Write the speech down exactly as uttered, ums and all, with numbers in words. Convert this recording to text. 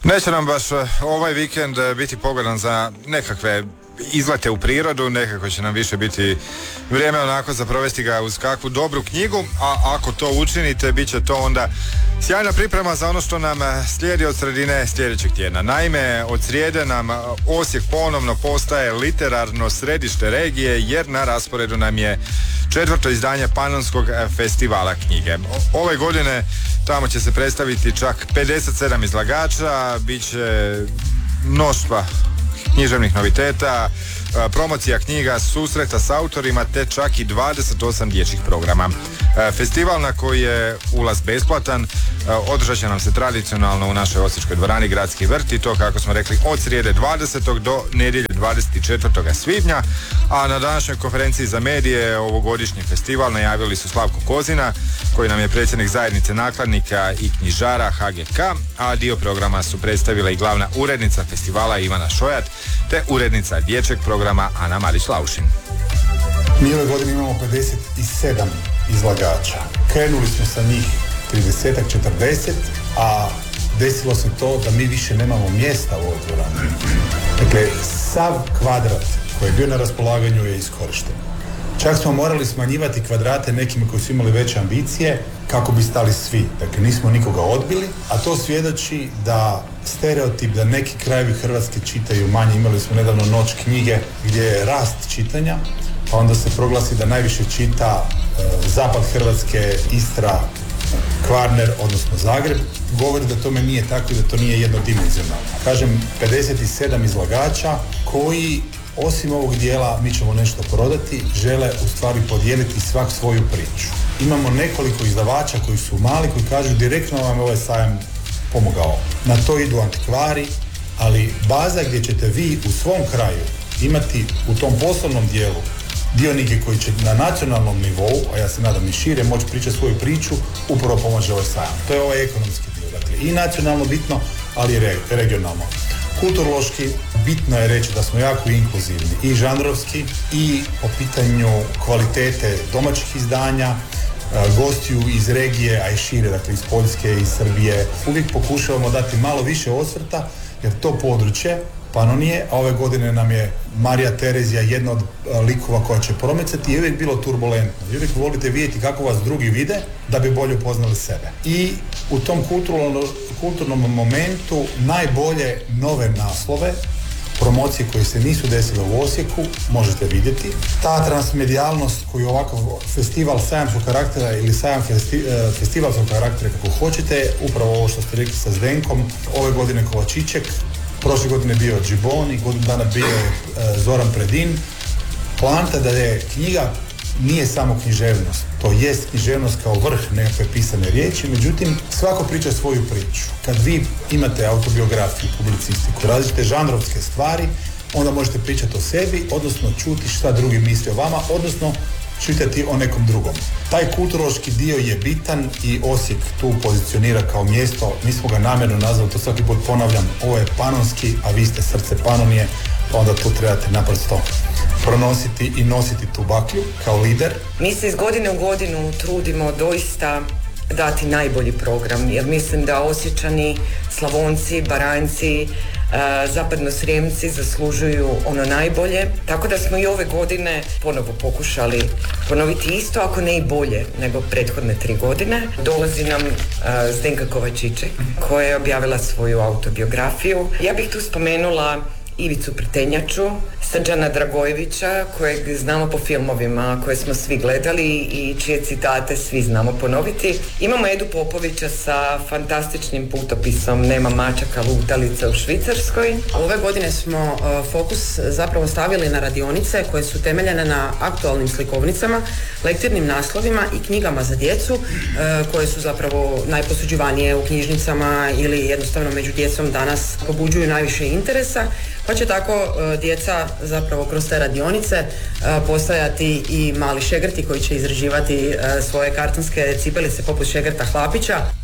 Neće nam baš ovaj vikend biti pogodan za nekakve izlete u prirodu, nekako će nam više biti vrijeme onako za provesti ga uz kakvu dobru knjigu, a ako to učinite, bit će to onda sjajna priprema za ono što nam slijedi od sredine sljedećeg tjedna. Naime, od srijede nam Osijek ponovno postaje literarno središte regije, jer na rasporedu nam je četvrto izdanje Panonskog festivala knjige. Ove godine tamo će se predstaviti čak pedeset sedam izlagača, bit će mnoštva književnih noviteta, promocija knjiga, susreta s autorima, te čak i dvadeset osam dječjih programa. Festival na koji je ulaz besplatan održat će nam se tradicionalno u našoj osječkoj dvorani Gradski vrt, i to, kako smo rekli, od srijede dvadesetog do nedjelje dvadeset četvrtog svibnja, a na današnjoj konferenciji za medije ovogodišnji festival najavili su Slavko Kozina, koji nam je predsjednik zajednice nakladnika i knjižara H G K, a dio programa su predstavile i glavna urednica festivala Ivana Šojat, te urednica dječjeg programa Ana Marić-Laušin. Mi ove godine imamo pedeset sedam izlagača. Krenuli smo sa njih trideset četrdeset, a desilo se to da mi više nemamo mjesta u ovoj dvorani. Dakle, sav kvadrat koji je bio na raspolaganju je iskorišten. Čak smo morali smanjivati kvadrate nekima koji su imali veće ambicije kako bi stali svi. Dakle, nismo nikoga odbili, a to svjedoči da stereotip da neki krajevi Hrvatske čitaju manje. Imali smo nedavno noć knjige gdje je rast čitanja, pa onda se proglasi da najviše čita e, zapad Hrvatske, Istra, Kvarner, odnosno Zagreb. Govori da tome nije tako i da to nije jednodimenzionalno. Kažem, pedeset sedam izlagača koji, osim ovog dijela, mi ćemo nešto prodati, žele u stvari podijeliti svak svoju priču. Imamo nekoliko izdavača koji su mali, koji kažu direktno vam je ovaj sajam pomogao. Na to idu antikvari, ali baza gdje ćete vi u svom kraju imati u tom poslovnom dijelu dionike koji će na nacionalnom nivou, a ja se nadam i šire, moći pričati svoju priču, upravo pomoći ovaj sajam. To je ovaj ekonomski dio. Dakle, i nacionalno bitno, ali i re, regionalno. Kulturološki bitno je reći da smo jako inkluzivni i žanrovski, i po pitanju kvalitete domaćih izdanja, gostiju iz regije, a i šire, dakle iz Poljske, iz Srbije. Uvijek pokušavamo dati malo više osvrta, jer to područje Panonije, a ove godine nam je Marija Terezija jedna od likova koja će promicati, i uvijek bilo turbulentno. I uvijek volite vidjeti kako vas drugi vide da bi bolje upoznali sebe. I u tom kulturnom, kulturnom momentu najbolje nove naslove, promocije koje se nisu desile u Osijeku, možete vidjeti. Ta transmedijalnost koju ovakav festival sajamskog karaktera ili sajam festi, festivalskog karaktera, kako hoćete, upravo ovo što ste rekli sa Zdenkom, ove godine Kovačićek, prošle godine bio Džibon i godinu dana bio je e, Zoran Predin. Poanta da je knjiga nije samo književnost, to jest književnost kao vrh nekakve pisane riječi, međutim svako priča svoju priču. Kad vi imate autobiografiju, publicistiku, različite žanrovske stvari, onda možete pričati o sebi, odnosno čuti šta drugi misle o vama, odnosno čitati o nekom drugom. Taj kulturološki dio je bitan i Osijek tu pozicionira kao mjesto. Mi smo ga namjerno nazvali, to svaki put ponavljam, ovo je panonski, a vi ste srce Panonije, pa onda tu trebate naprosto pronositi i nositi tu baklju kao lider. Mi se iz godine u godinu trudimo doista dati najbolji program, jer mislim da Osječani, Slavonci, Baranjci, Zapadnosrijemci zaslužuju ono najbolje, tako da smo i ove godine ponovo pokušali ponoviti isto, ako ne i bolje nego prethodne tri godine. Dolazi nam uh, Zdenka Kovačićek, koja je objavila svoju autobiografiju. Ja bih tu spomenula Ivicu Prtenjaču, Srđana Dragojevića, kojeg znamo po filmovima koje smo svi gledali i čije citate svi znamo ponoviti. Imamo Edu Popovića sa fantastičnim putopisom Nema mačaka lutalica u Švicarskoj. Ove godine smo uh, fokus zapravo stavili na radionice koje su temeljene na aktualnim slikovnicama, lektirnim naslovima i knjigama za djecu, uh, koje su zapravo najposuđivanije u knjižnicama ili jednostavno među djecom danas pobuđuju najviše interesa. Pa će tako uh, djeca zapravo kroz te radionice uh, postojati i mali šegrti koji će izrađivati uh, svoje kartonske cipelice poput šegrta Hlapića.